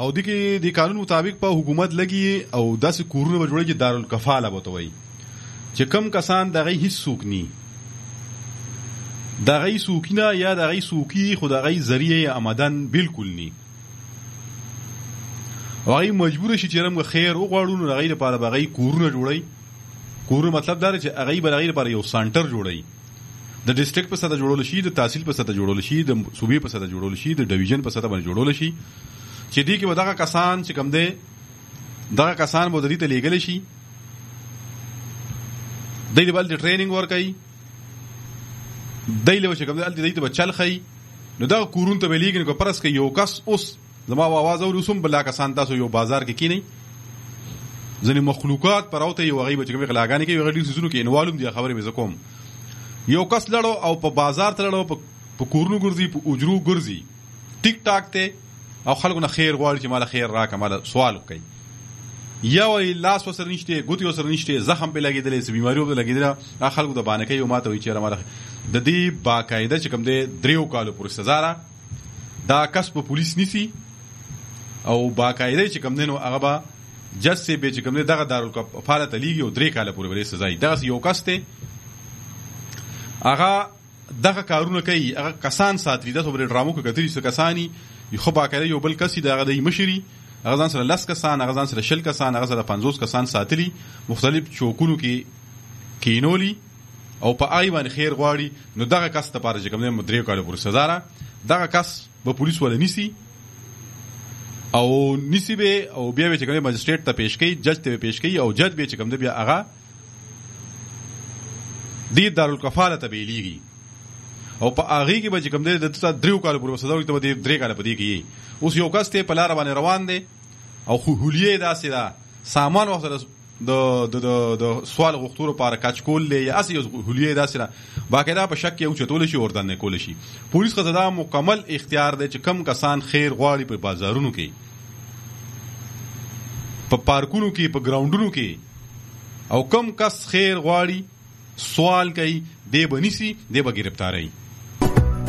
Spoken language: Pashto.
او د کې د قانون مطابق په حکومت لګي او داسې کورونه به جوړي چې دارالکفاله بوته وي چې کم کسان دغه هیڅ څوک ني دغه سوکینا یا دغه سوکی خدای ذریعہ آمدن بالکل ني هغه مجبور شي چې رمغه خیر وغواړو نو هغه لپاره به کورونه جوړي کور مطلب دا چې هغه به هغه لپاره یو سنټر جوړي د ډیسټریکټ په سطح جوړول شي د تحصیل په سطح جوړول شي د صوبې په سطح جوړول شي د ډیویژن په سطح باندې جوړول شي چې دې کې ودغه کسان چې کم دي دغه کسان به د دې ته لیږل شي د دې بل د ټریننګ ورکړي دایله چې کوم دې ته بچل خي نو دا کورون ته ویلېږي نو پرس کې یو کس اوس زما आवाज اورسوم بلا کسان تاسو یو بازار کې کینی ځنې مخلوقات پراوته یو غیبه چې کوم غلاګانی کې غړي سيزونو کې انوالوم دي خبره مې زکوم یو کس لړو او په بازار ته لړو په کورونو ګرځي په اجرو ګرځي ټیک ټاک ته او خلکو نه خیر غواړي چې مال خیر راکه مال سوال کوي یا وی لاس وسر نشته ګوتی وسر نشته زخم په لګیدلې سې بیماریو په لګیدل خلکو د باندې کوي او ماته وی چې را د دې باقاعده چې کوم دې دریو کالو پورې سزا را دا کس په پولیس نیسی او باقاعده چې کوم دینو هغه با جج سي به چې کوم دغه دارالکفاله تلیږي او 3 کال پورې ولې سزا ای دا یو کس ته هغه دغه کارونه کوي هغه کسان ساتري د خبرې ډرامو کې کتري څه کسانی خو باقاعده یو بل کسي دغه د مشري هغه ځان سره 10 کسان هغه ځان سره 10 کسان هغه سره 50 کسان ساتلي مختلف چوکونو کې کینولي او په آی باندې خیر غواړي نو دغه کس ته پاره چې کوم نه 3 کال پورې سزا را دغه کس به پولیس ولا نیسی او نیسی به او بیا به چې کوم مجستریټ ته پیش کړي جج ته پیش کړي او جج به چې کوم بیا هغه دې دارالکفاله ته ویليږي او په هغه کې به چې کوم د 3 کال پورې سزا ورته د 3 کال پدې کې اوس یو کس ته په لار باندې روان دي او خو هولیه داسې دا سامان وخت د سوال غوښتلو لپاره کچکول لې یا اسی هولیه داسې باقاعده په شک یو چتول شي اور دنه کول شي پولیس خزاده مکمل اختیار دی چې کم کسان خیر غواړي په بازارونو کې په پارکونو کې په ګراوندونو کې او کم کس خیر غواړي سوال کوي دی بنسي دی به گرفتاری